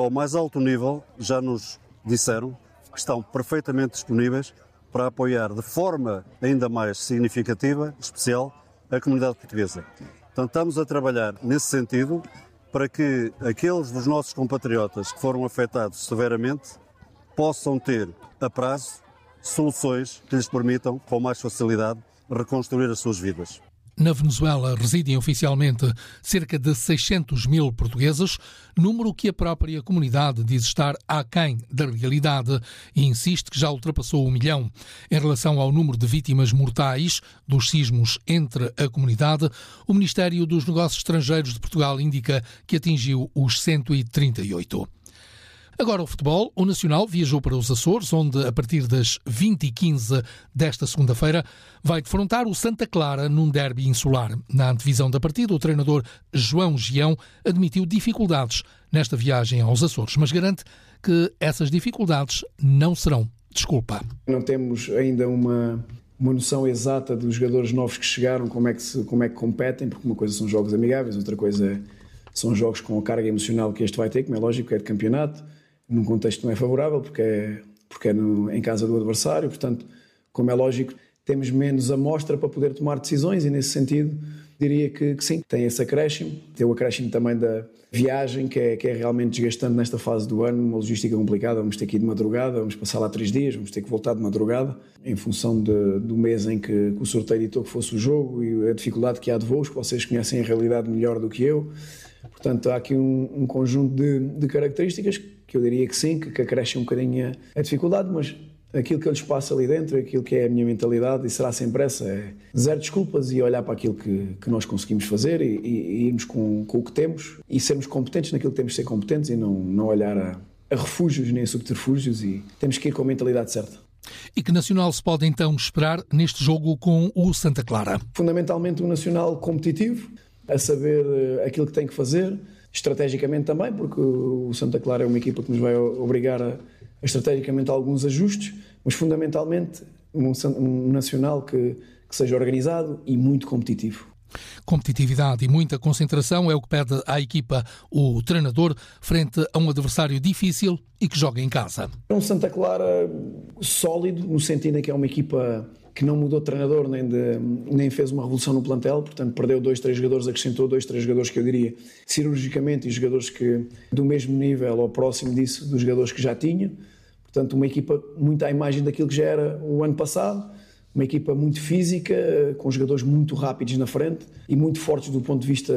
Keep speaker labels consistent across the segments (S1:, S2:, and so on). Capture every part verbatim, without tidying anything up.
S1: Ao mais alto nível, já nos disseram que estão perfeitamente disponíveis para apoiar de forma ainda mais significativa, especial, a comunidade portuguesa. Portanto, estamos a trabalhar nesse sentido para que aqueles dos nossos compatriotas que foram afetados severamente possam ter, a prazo, soluções que lhes permitam, com mais facilidade, reconstruir as suas vidas.
S2: Na Venezuela residem oficialmente cerca de seiscentos mil portugueses, número que a própria comunidade diz estar aquém da realidade e insiste que já ultrapassou um milhão. Em relação ao número de vítimas mortais dos sismos entre a comunidade, o Ministério dos Negócios Estrangeiros de Portugal indica que atingiu os cento e trinta e oito. Agora o futebol. O Nacional viajou para os Açores, onde a partir das vinte e quinze desta segunda-feira vai defrontar o Santa Clara num derby insular. Na antevisão da partida, o treinador João Gião admitiu dificuldades nesta viagem aos Açores, mas garante que essas dificuldades não serão desculpa.
S3: Não temos ainda uma, uma noção exata dos jogadores novos que chegaram, como é que, se, como é que competem, porque uma coisa são jogos amigáveis, outra coisa é, são jogos com a carga emocional que este vai ter, como é lógico, é de campeonato. Num contexto não é favorável, porque é, porque é no, em casa do adversário, portanto, como é lógico, temos menos amostra para poder tomar decisões e, nesse sentido, diria que, que sim, tem esse acréscimo, tem o acréscimo também da viagem, que é, que é realmente desgastante nesta fase do ano, uma logística complicada, vamos ter que ir de madrugada, vamos passar lá três dias, vamos ter que voltar de madrugada, em função de, do mês em que, que o sorteio ditou que fosse o jogo e a dificuldade que há de voos, que vocês conhecem a realidade melhor do que eu. Portanto, há aqui um, um conjunto de, de características que eu diria que sim, que, que acrescem um bocadinho a, a dificuldade, mas aquilo que eu lhes passo ali dentro, aquilo que é a minha mentalidade, e será sempre essa, é zero desculpas e olhar para aquilo que, que nós conseguimos fazer e, e, e irmos com, com o que temos e sermos competentes naquilo que temos de ser competentes e não, não olhar a, a refúgios nem a subterfúgios, e temos que ir com a mentalidade certa.
S2: E que Nacional se pode então esperar neste jogo com o Santa Clara?
S3: Fundamentalmente um Nacional competitivo, a saber aquilo que tem que fazer, estrategicamente também, porque o Santa Clara é uma equipa que nos vai obrigar a, a estrategicamente a alguns ajustes, mas fundamentalmente um, um Nacional que, que seja organizado e muito competitivo.
S2: Competitividade e muita concentração é o que pede à equipa o treinador frente a um adversário difícil e que joga em casa.
S3: É um Santa Clara sólido, no sentido em que é uma equipa que não mudou de treinador nem, de, nem fez uma revolução no plantel, portanto perdeu dois, três jogadores, acrescentou dois, três jogadores que eu diria cirurgicamente, e jogadores que do mesmo nível ou próximo disso dos jogadores que já tinha. Portanto, uma equipa muito à imagem daquilo que já era o ano passado, uma equipa muito física, com jogadores muito rápidos na frente e muito fortes do ponto de vista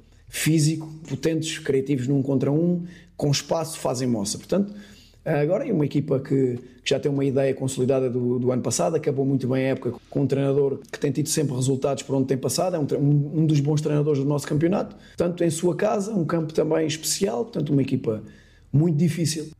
S3: físico, potentes, criativos num contra um, com espaço, fazem moça. Portanto, agora é uma equipa que, que já tem uma ideia consolidada do, do ano passado, acabou muito bem a época com um treinador que tem tido sempre resultados por onde tem passado, é um, um, um dos bons treinadores do nosso campeonato, portanto em sua casa, um campo também especial, portanto uma equipa muito difícil.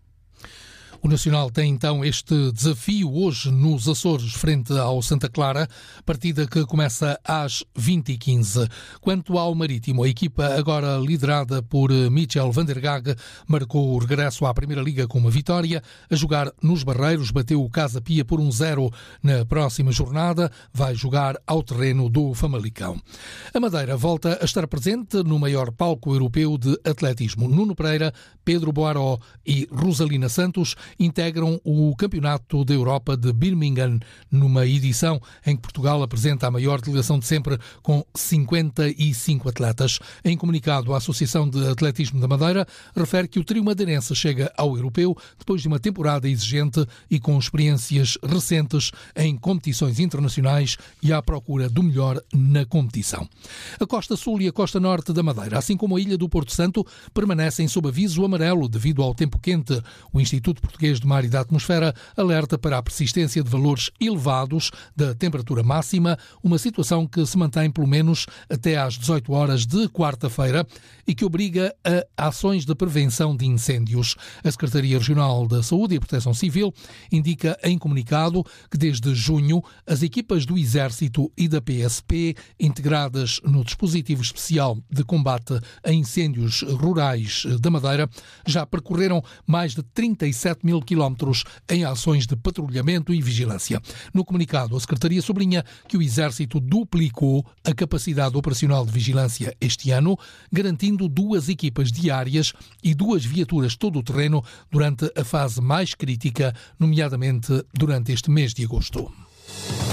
S2: O Nacional tem então este desafio hoje nos Açores frente ao Santa Clara, partida que começa às vinte e quinze. Quanto ao Marítimo, a equipa agora liderada por Michel van der Gaag marcou o regresso à Primeira Liga com uma vitória. A jogar nos Barreiros, bateu o Casa Pia por um zero na próxima jornada, vai jogar ao terreno do Famalicão. A Madeira volta a estar presente no maior palco europeu de atletismo. Nuno Pereira, Pedro Boaró e Rosalina Santos integram o Campeonato da Europa de Birmingham, numa edição em que Portugal apresenta a maior delegação de sempre, com cinquenta e cinco atletas. Em comunicado, a Associação de Atletismo da Madeira refere que o trio madeirense chega ao europeu depois de uma temporada exigente e com experiências recentes em competições internacionais e à procura do melhor na competição. A Costa Sul e a Costa Norte da Madeira, assim como a Ilha do Porto Santo, permanecem sob aviso amarelo devido ao tempo quente. O Instituto Português de Mar e da Atmosfera alerta para a persistência de valores elevados da temperatura máxima, uma situação que se mantém pelo menos até às dezoito horas de quarta-feira e que obriga a ações de prevenção de incêndios. A Secretaria Regional da Saúde e Proteção Civil indica em comunicado que desde junho as equipas do Exército e da P S P, integradas no dispositivo especial de combate a incêndios rurais da Madeira, já percorreram mais de trinta e sete mil quilómetros em ações de patrulhamento e vigilância. No comunicado, a Secretaria sublinha que o Exército duplicou a capacidade operacional de vigilância este ano, garantindo duas equipas diárias e duas viaturas todo-terreno durante a fase mais crítica, nomeadamente durante este mês de agosto.